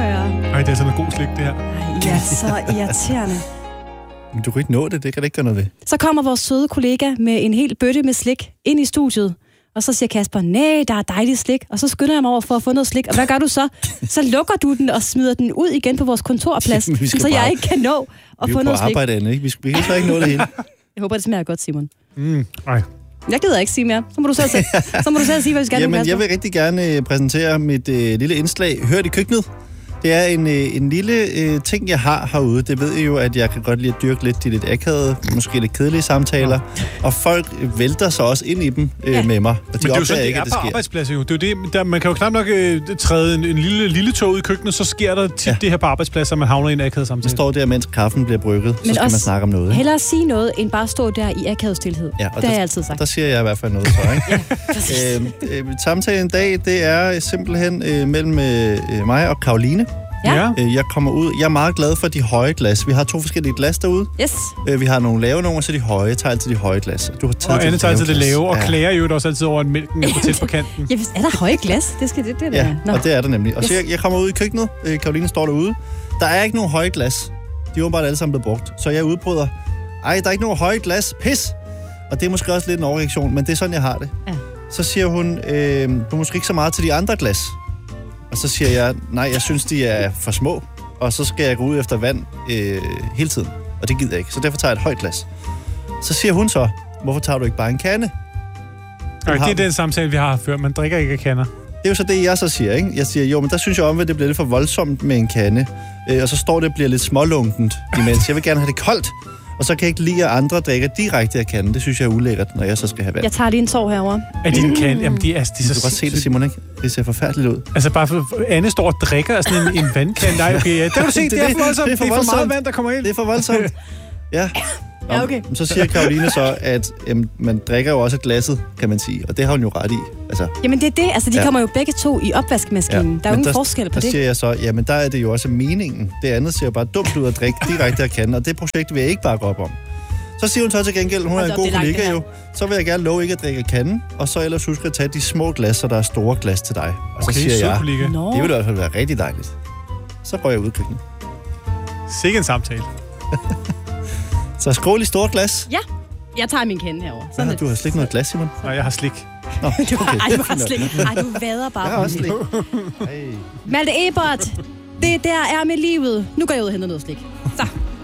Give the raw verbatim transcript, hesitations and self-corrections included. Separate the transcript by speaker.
Speaker 1: gøre.
Speaker 2: Ej, det er sådan noget god slik, det her.
Speaker 1: Ej, I er så irriterende.
Speaker 3: Men du kan ikke nå det, det kan det ikke gøre noget ved.
Speaker 1: Så kommer vores søde kollega med en hel bøtte med slik ind i studiet. Og så siger Kasper, nej, der er dejligt slik. Og så skynder jeg mig over for at få noget slik. Og hvad gør du så? Så lukker du den og smider den ud igen på vores kontorplads, så jeg ikke kan nå at få noget slik.
Speaker 3: Vi er på arbejde, ikke? Vi, vi kan så ikke nå det hele.
Speaker 1: Jeg håber, det smager godt, Simon.
Speaker 2: Mm, ej.
Speaker 1: Jeg gider ikke sige mere. Så må du selv, så må du selv sige, hvad vi skal.
Speaker 3: Jamen, jeg vil rigtig gerne præsentere mit øh, lille indslag. Hørt i køkkenet. Det er en, øh, en lille øh, ting, jeg har herude. Det ved jeg jo, at jeg kan godt lide at dyrke lidt de lidt akavede, måske lidt kedelige samtaler. Og folk vælter sig også ind i dem øh, ja. med mig. Og de
Speaker 2: Men det er jo sådan,
Speaker 3: ikke,
Speaker 2: det er
Speaker 3: at det
Speaker 2: på
Speaker 3: sker.
Speaker 2: arbejdspladser jo. Det er jo det, der, man kan jo knap nok øh, træde en, en lille, lille tog ud i køkkenet, så sker der tit ja. det her på arbejdspladser, man havner i en akavet samtale.
Speaker 3: Man står der, mens kaffen bliver brygget,
Speaker 1: Men
Speaker 3: så skal man snakke om noget.
Speaker 1: Hellere sige noget, end bare stå der i akavet stilhed. Ja, det
Speaker 3: der,
Speaker 1: har jeg altid sagt.
Speaker 3: Der siger jeg i hvert fald noget så, ikke? ja, øh, øh, samtalen i dag, det er simpelthen øh, mellem øh, mig og Karoline.
Speaker 1: Ja.
Speaker 3: Jeg kommer ud. Jeg er meget glad for de høje glas. Vi har to forskellige glas derude.
Speaker 1: Yes.
Speaker 3: Vi har nogle lave nogle, så de høje. Jeg tager altid de høje glas.
Speaker 2: Du har taget og Anne tager altid det lave, og ja. klager jo også altid over, at mælken er på tæt på kanten.
Speaker 1: Ja, er der høje glas? Det skal det, det
Speaker 3: der. Ja, og det er der nemlig. Og
Speaker 1: yes.
Speaker 3: så jeg, jeg kommer ud i køkkenet. Karoline står derude. Der er ikke nogen høje glas. De er jo bare alle sammen blevet brugt. Så jeg udbryder. Ej, der er ikke nogen høje glas. Pis! Og det er måske også lidt en overreaktion, men det er sådan, jeg har det. Ja. Så siger hun, øh, du er måske ikke så meget til de andre glas. Og så siger jeg, nej, jeg synes, de er for små. Og så skal jeg gå ud efter vand øh, hele tiden. Og det gider jeg ikke. Så derfor tager jeg et højt glas. Så siger hun så, hvorfor tager du ikke bare en kande?
Speaker 2: Okay, det er den samtale, vi har haft før. Man drikker ikke af kander.
Speaker 3: Det er jo så det, jeg så siger, ikke? Jeg siger, jo, men der synes jeg om, at det bliver lidt for voldsomt med en kande. Øh, og så står det og bliver lidt smålunkent imens. Jeg vil gerne have det koldt. Og så kan jeg ikke lide, at andre drikker direkte af kanden. Det synes jeg er ulækkert, når jeg så skal have vand.
Speaker 1: Jeg tager lige en tår herovre.
Speaker 2: Er det en kande? Jamen, de er, de er så...
Speaker 3: Du kan godt se det, Simon, ikke? Det ser forfærdeligt ud.
Speaker 2: Altså, bare for Anne står og drikker af sådan en, en vandkande. Nej, okay, ja. Det har du set, det, det er for voldsomt. Det er for, det er for meget vand, der kommer ind.
Speaker 3: Det er for voldsomt. Ja.
Speaker 1: Ja, okay.
Speaker 3: Så siger Karoline så, at jamen, man drikker jo også glasset, kan man sige. Og det har hun jo ret i. Altså,
Speaker 1: jamen det er det. Altså, de ja. kommer jo begge to i opvaskemaskinen. Ja. Der er jo ingen
Speaker 3: der,
Speaker 1: forskel på
Speaker 3: der
Speaker 1: det.
Speaker 3: Der siger jeg så, jamen der er det jo også meningen. Det andet ser jo bare dumt ud at drikke direkte af kanden. Og det projekt vil jeg ikke bare gå op om. Så siger hun så til gengæld, hun er en god kollega jo. Så vil jeg gerne love ikke at drikke af kanden. Og så ellers huske at tage de små glas, så der er store glas til dig. Og så
Speaker 2: okay,
Speaker 3: siger jeg,
Speaker 2: no.
Speaker 3: det vil i hvert fald være rigtig dejligt. Så går jeg ud i køkkenet.
Speaker 2: Sikke en samtale.
Speaker 3: Så skål i store glas.
Speaker 1: Ja, jeg tager min kende herovre.
Speaker 3: Sådan ja, du har slik noget glas, Simon?
Speaker 2: Nej, jeg har slik.
Speaker 3: Nå, okay.
Speaker 1: Du har, ej, du har slik. Ej, du vader bare.
Speaker 3: Jeg har også slik.
Speaker 1: Malte Ebert, det der er med livet. Nu går jeg ud og henter noget slik. Så.